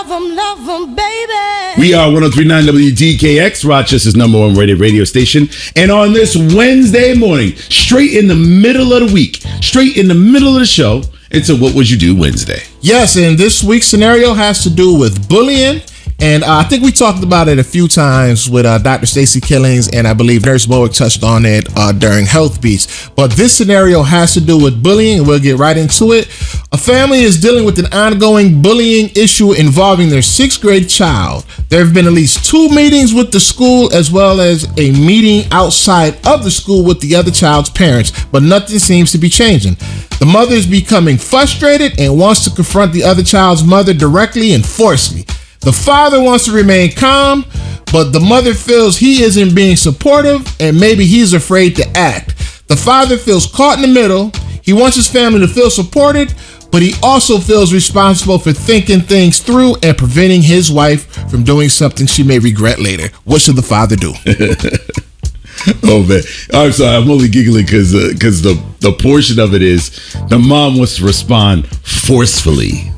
love them, baby. We are 103.9 WDKX, Rochester's number one rated radio station. And on this Wednesday morning, straight in the middle of the week, straight in the middle of the show, it's a What Would You Do Wednesday. Yes, and this week's scenario has to do with bullying. And I think we talked about it a few times with Dr. Stacey Killings, and I believe Nurse Bowick touched on it during Health Beats. But this scenario has to do with bullying, and we'll get right into it. A family is dealing with an ongoing bullying issue involving their 6th grade child. There have been at least 2 meetings with the school, as well as a meeting outside of the school with the other child's parents, but nothing seems to be changing. The mother is becoming frustrated and wants to confront the other child's mother directly and forcefully. The father wants to remain calm, but the mother feels he isn't being supportive and maybe he's afraid to act. The father feels caught in the middle. He wants his family to feel supported, but he also feels responsible for thinking things through and preventing his wife from doing something she may regret later. What should the father do? Oh, man. I'm sorry. I'm only giggling because the portion of it is the mom wants to respond forcefully.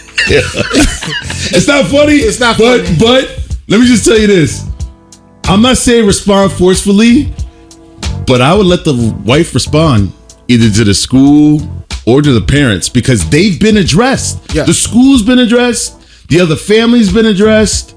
It's not funny. It's not funny. But let me just tell you this. I'm not saying respond forcefully, but I would let the wife respond either to the school or to the parents because they've been addressed. Yeah. The school's been addressed. The other family's been addressed.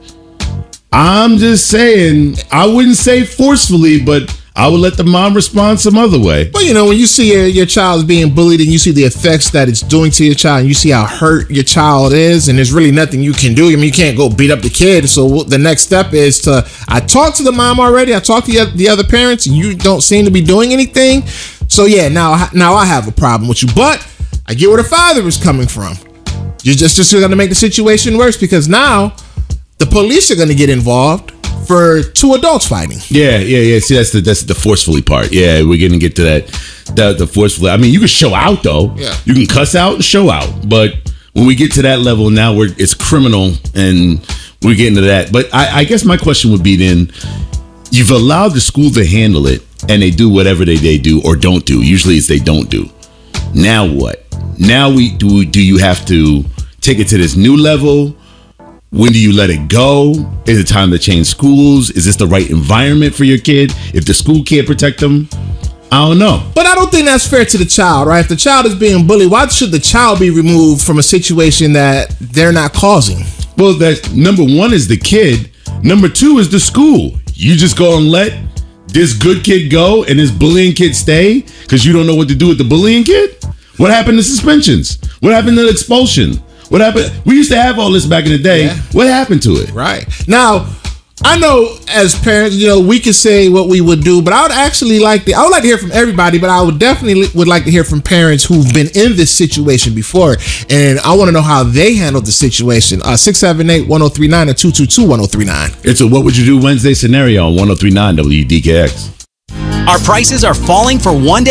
I'm just saying, I wouldn't say forcefully, but I would let the mom respond some other way. Well, you know, when you see your child being bullied and you see the effects that it's doing to your child and you see how hurt your child is and there's really nothing you can do. I mean, you can't go beat up the kid. So the next step is I talked to the mom already. I talked to the other parents and you don't seem to be doing anything. So yeah, now I have a problem with you. But I get where the father is coming from. You're just going to make the situation worse because now the police are going to get involved for 2 adults fighting. Yeah. See, that's the forcefully part. Yeah, we're gonna get to that. The forcefully. I mean, you can show out though. Yeah. You can cuss out and show out, but when we get to that level, now it's criminal, and we're getting to that. But I guess my question would be then: you've allowed the school to handle it, and they do whatever they do or don't do. Usually, it's they don't do. Now what? Now do you have to take it to this new level? When do you let it go? Is it time to change schools? Is this the right environment for your kid? If the school can't protect them, I don't know. But I don't think that's fair to the child, right? If the child is being bullied, why should the child be removed from a situation that they're not causing? Well, that number 1 is the kid. Number 2 is the school. You just go and let this good kid go and this bullying kid stay because you don't know what to do with the bullying kid? What happened to suspensions? What happened to expulsion? What happened? We used to have all this back in the day. Yeah. What happened to it? Right. Now, I know as parents, you know, we could say what we would do, but I would actually like to hear from everybody, but I would definitely like to hear from parents who've been in this situation before. And I want to know how they handled the situation. 678-1039 or 222-1039. It's a What Would You Do Wednesday scenario on 103.9 WDKX. Our prices are falling for one day.